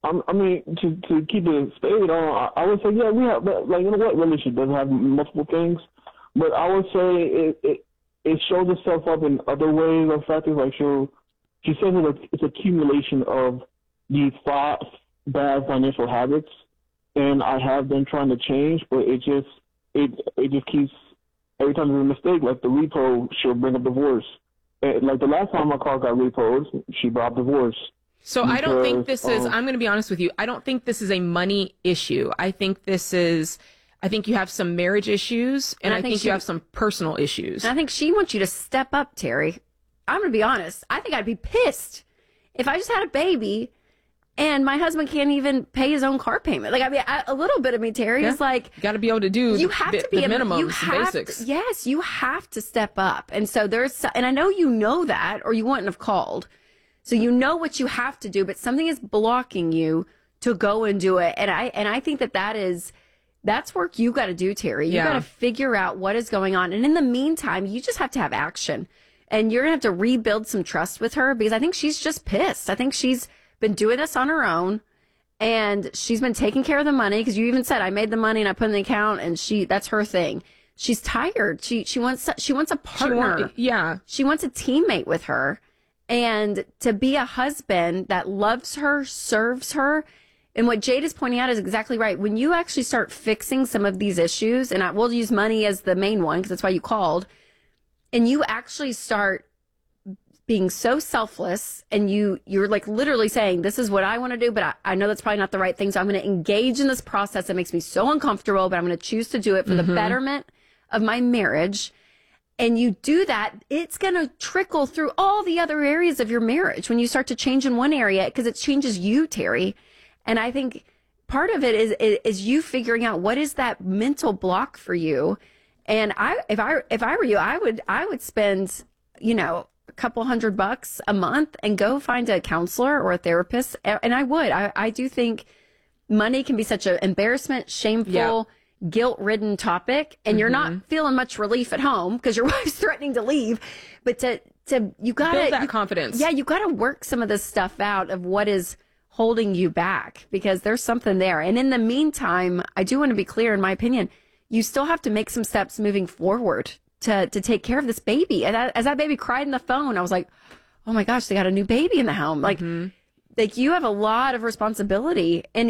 I mean, to keep it spade on, I would say, yeah, we have, like, you know what, relationship doesn't have multiple things, but I would say it shows itself up in other ways or factors. Like she says it's accumulation of these five bad financial habits, and I have been trying to change, but it just keeps, every time there's a mistake, like the repo, she'll bring up divorce. And like the last time my car got repoed, she brought divorce. So I don't think this is, I'm going to be honest with you, I don't think this is a money issue. I think you have some marriage issues, and I think you have some personal issues. And I think she wants you to step up, Terry. I'm going to be honest. I think I'd be pissed if I just had a baby and my husband can't even pay his own car payment. Like, I mean, a little bit of me, Terry, is like... You got to be able to do the minimums, the basics. Yes, you have to step up. And so and I know you know that, or you wouldn't have called. So you know what you have to do, but something is blocking you to go and do it. And I think that's work you got to do, Terry. You got to figure out what is going on. And in the meantime, you just have to have action. And you're going to have to rebuild some trust with her, because I think she's just pissed. I think she's been doing this on her own, and she's been taking care of the money, because you even said, I made the money and I put it in the account, and that's her thing. She's tired. She wants a partner. She wants a teammate with her. And to be a husband that loves her, serves her. And what Jade is pointing out is exactly right. When you actually start fixing some of these issues, and we'll use money as the main one because that's why you called, and you actually start being so selfless, and you're like literally saying, this is what I want to do, but I know that's probably not the right thing. So I'm going to engage in this process that makes me so uncomfortable, but I'm going to choose to do it for the betterment of my marriage. And you do that, it's going to trickle through all the other areas of your marriage when you start to change in one area, because it changes you, Terry. And I think part of it is you figuring out what is that mental block for you. And if I were you, I would spend, a couple $100 a month and go find a counselor or a therapist. And I do think money can be such an embarrassment, shameful, guilt-ridden topic, and you're not feeling much relief at home because your wife's threatening to leave. But you gotta build that confidence. Yeah, you gotta work some of this stuff out of what is holding you back, because there's something there. And in the meantime, I do want to be clear, in my opinion, you still have to make some steps moving forward to take care of this baby. And as that baby cried in the phone, I was like, oh my gosh, they got a new baby in the home. Like you have a lot of responsibility, and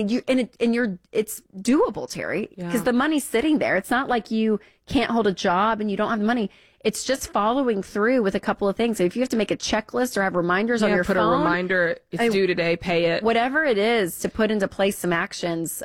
it's doable, Terry, because the money's sitting there. It's not like you can't hold a job and you don't have the money. It's just following through with a couple of things. So if you have to make a checklist or have reminders on your phone, put a reminder, it's due today, pay it. Whatever it is, to put into place some actions.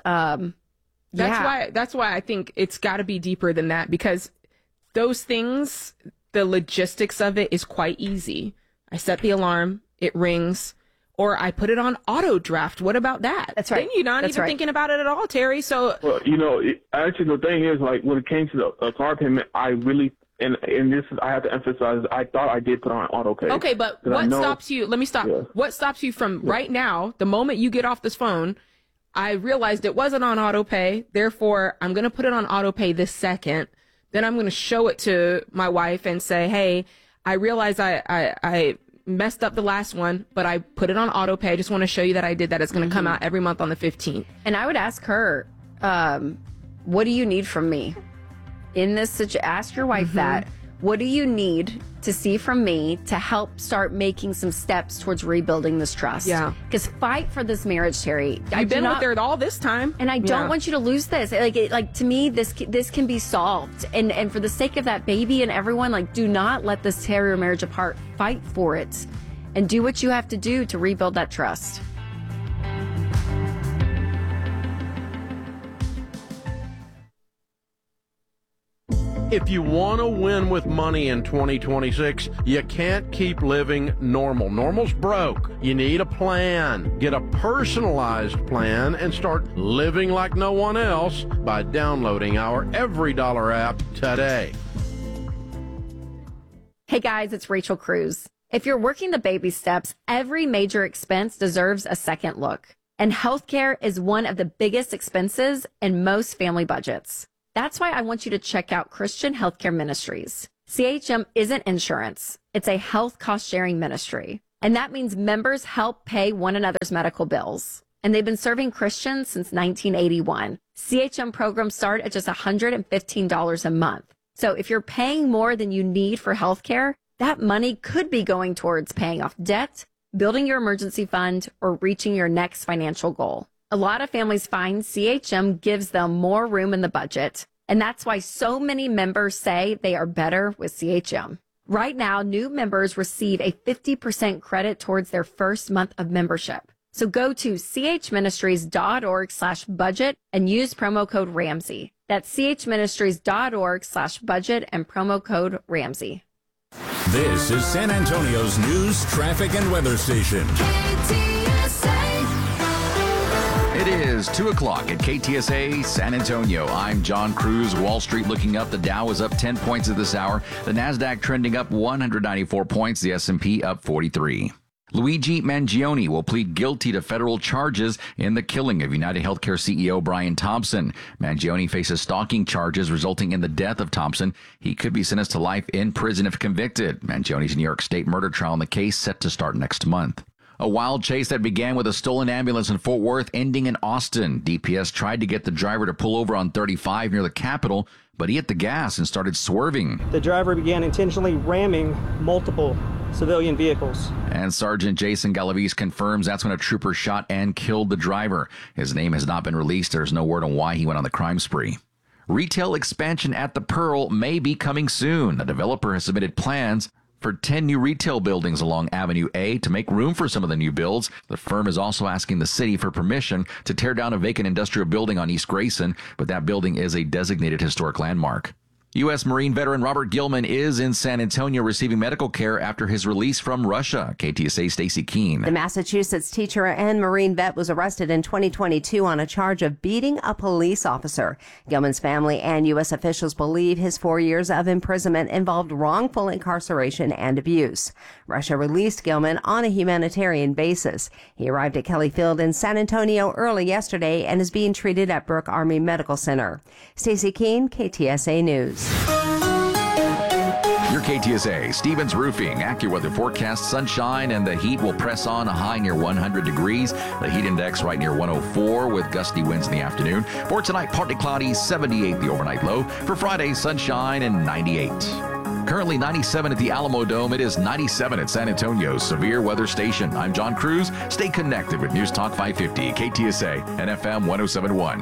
That's why I think it's got to be deeper than that, because those things, the logistics of it is quite easy. I set the alarm, it rings, or I put it on auto draft. What about that? That's right. Then you're not even thinking about it at all, Terry. So, well, actually, the thing is, like, when it came to the car payment, I really, and this is, I have to emphasize, I thought I did put on auto pay. Okay, but what stops you? Let me stop. Yeah. What stops you from right now, the moment you get off this phone, I realized it wasn't on auto pay, therefore I'm going to put it on auto pay this second. Then I'm going to show it to my wife and say, hey, I realize I messed up the last one, but I put it on auto pay. I just want to show you that I did that. It's going to come out every month on the 15th. And I would ask her, what do you need from me in this? Ask your wife that. What do you need to see from me to help start making some steps towards rebuilding this trust? Yeah. Because fight for this marriage, Terry. I've been with her all this time. And I don't want you to lose this. Like to me, this can be solved. And for the sake of that baby and everyone, like, do not let this tear your marriage apart. Fight for it. And do what you have to do to rebuild that trust. If you want to win with money in 2026, you can't keep living normal. Normal's broke. You need a plan. Get a personalized plan and start living like no one else by downloading our EveryDollar app today. Hey guys, it's Rachel Cruz. If you're working the baby steps, every major expense deserves a second look. And healthcare is one of the biggest expenses in most family budgets. That's why I want you to check out Christian Healthcare Ministries. CHM isn't insurance. It's a health cost sharing ministry. And that means members help pay one another's medical bills. and they've been serving Christians since 1981. CHM programs start at just $115 a month. So if you're paying more than you need for healthcare, that money could be going towards paying off debt, building your emergency fund, or reaching your next financial goal. A lot of families find CHM gives them more room in the budget, and that's why so many members say they are better with CHM. Right now, new members receive a 50% credit towards their first month of membership. So go to chministries.org/budget and use promo code Ramsey. That's chministries.org/budget and promo code Ramsey. This is San Antonio's news, traffic, and weather station. It is 2 o'clock at KTSA San Antonio. I'm John Cruz. Wall Street looking up. The Dow is up 10 points at this hour. The NASDAQ trending up 194 points. The S&P up 43. Luigi Mangione will plead guilty to federal charges in the killing of United Healthcare CEO Brian Thompson. Mangione faces stalking charges resulting in the death of Thompson. He could be sentenced to life in prison if convicted. Mangione's New York State murder trial in the case set to start next month. A wild chase that began with a stolen ambulance in Fort Worth ending in Austin. DPS tried to get the driver to pull over on 35 near the Capitol, but he hit the gas and started swerving. The driver began intentionally ramming multiple civilian vehicles. And Sergeant Jason Galavis confirms that's when a trooper shot and killed the driver. His name has not been released. There's no word on why he went on the crime spree. Retail expansion at the Pearl may be coming soon. A developer has submitted plans for 10 new retail buildings along Avenue A to make room for some of the new builds. The firm is also asking the city for permission to tear down a vacant industrial building on East Grayson, but that building is a designated historic landmark. U.S. Marine veteran Robert Gilman is in San Antonio receiving medical care after his release from Russia. KTSA Stacy Keene. The Massachusetts teacher and Marine vet was arrested in 2022 on a charge of beating a police officer. Gilman's family and U.S. officials believe his 4 years of imprisonment involved wrongful incarceration and abuse. Russia released Gilman on a humanitarian basis. He arrived at Kelly Field in San Antonio early yesterday and is being treated at Brooke Army Medical Center. Stacy Keene, KTSA News. Your KTSA, Stevens Roofing, AccuWeather forecast sunshine and the heat will press on, a high near 100 degrees. The heat index right near 104 with gusty winds in the afternoon. For tonight, partly cloudy, 78 the overnight low. For Friday, sunshine and 98. Currently 97 at the Alamo Dome. It is 97 at San Antonio's Severe Weather Station. I'm John Cruz. Stay connected with News Talk 550, KTSA, and FM 1071.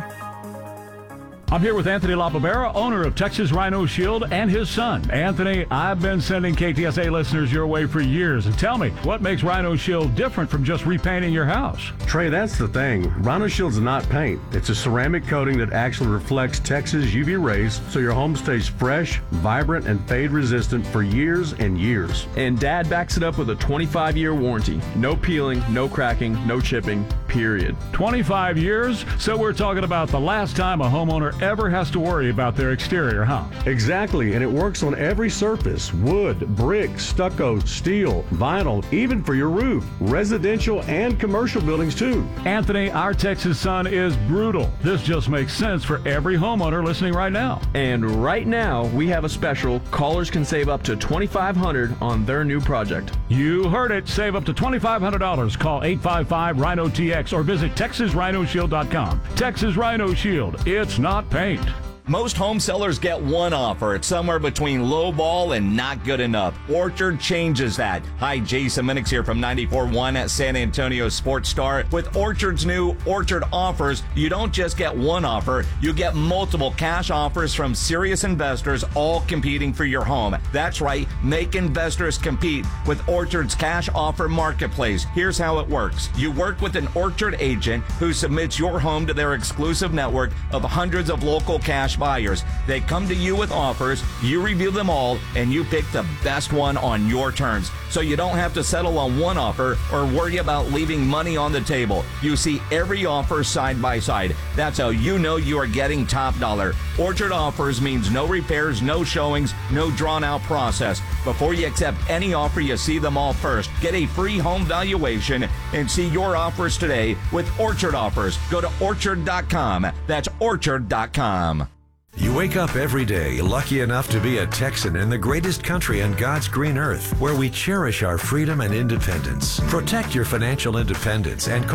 I'm here with Anthony LaBarbera, owner of Texas Rhino Shield, and his son. Anthony, I've been sending KTSA listeners your way for years. And tell me, what makes Rhino Shield different from just repainting your house? Trey, that's the thing. Rhino Shield's not paint. It's a ceramic coating that actually reflects Texas UV rays, so your home stays fresh, vibrant, and fade resistant for years and years. And Dad backs it up with a 25-year warranty. No peeling, no cracking, no chipping, period. 25 years? So we're talking about the last time a homeowner ever has to worry about their exterior, huh? Exactly, and it works on every surface: wood, brick, stucco, steel, vinyl, even for your roof. Residential and commercial buildings too. Anthony, our Texas sun is brutal. This just makes sense for every homeowner listening right now. And right now, we have a special. Callers can save up to $2,500 on their new project. You heard it. Save up to $2,500. Call 855-RHINO-TX or visit TexasRhinoShield.com. Texas Rhino Shield. It's not paint. Most home sellers get one offer. It's somewhere between low ball and not good enough. Orchard changes that. Hi, Jason Minix here from 94.1 at San Antonio Sports Star. With Orchard's new Orchard offers, you don't just get one offer, you get multiple cash offers from serious investors, all competing for your home. That's right, make investors compete with Orchard's cash offer marketplace. Here's how it works. You work with an Orchard agent who submits your home to their exclusive network of hundreds of local cash buyers. They come to you with offers, you review them all, and you pick the best one on your terms. So you don't have to settle on one offer or worry about leaving money on the table. You see every offer side by side. That's how you know you are getting top dollar. Orchard offers means no repairs, no showings, no drawn out process. Before you accept any offer, you see them all first. Get a free home valuation and see your offers today with Orchard offers. Go to orchard.com. That's orchard.com. You wake up every day lucky enough to be a Texan in the greatest country on God's green earth, where we cherish our freedom and independence. Protect your financial independence and